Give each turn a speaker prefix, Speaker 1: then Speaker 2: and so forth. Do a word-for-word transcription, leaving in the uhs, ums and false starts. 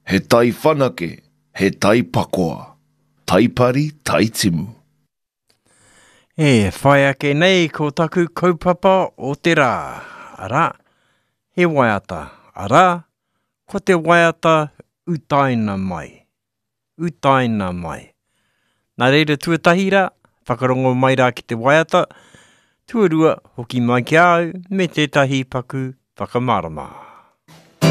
Speaker 1: He tai whanake, he tai pakoa. Taipari, tai timu.
Speaker 2: E, whai ake nei ko taku kaupapa o te rā. Ara, he waiata. Ara, ko te waiata utaina mai. Utaina mai. Nā reira tuatahira, whakarongo mai rā ki te waiata, tuarua hoki mai ki au me tētahi paku whakamarama.